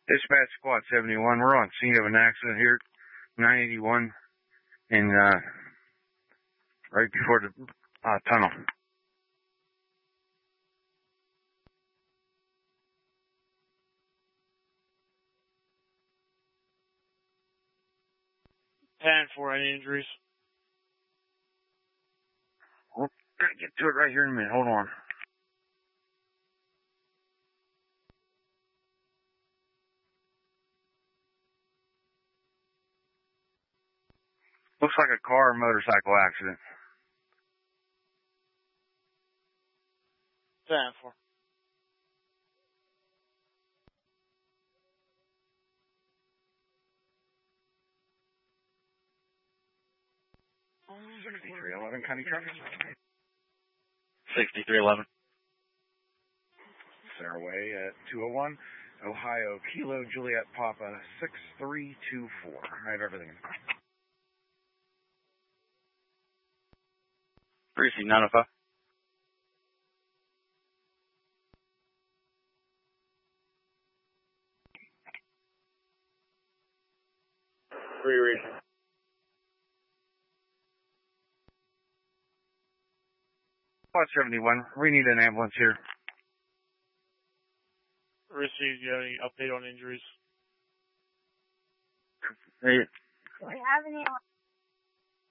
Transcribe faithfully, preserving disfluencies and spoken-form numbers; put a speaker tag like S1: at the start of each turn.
S1: Dispatch Squad seventy-one, we're on scene of an accident here, nine eighty-one, and, uh, right before the, uh, tunnel.
S2: ten for any injuries?
S1: We're gonna get to it right here in a minute, hold on. Looks like a car or motorcycle accident.
S2: ten for.
S1: sixty-three eleven County Traffic.
S2: sixty-three eleven.
S1: Sarah Way at two oh one, Ohio, Kilo, Juliet, Papa, six three two four. I have everything in the car.
S2: Precinct nine oh five.
S1: Three reaching. Squad seventy-one, we need an ambulance here.
S2: Received. Do you have any update on injuries?
S1: Hey.
S3: Do we have any